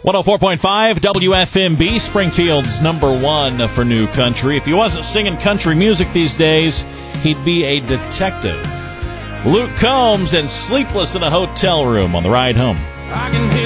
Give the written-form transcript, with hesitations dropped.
104.5 WFMB, Springfield's #1 for new country. If he wasn't singing country music these days, he'd be a detective. Luke Combs and Sleepless in a Hotel Room on the ride home.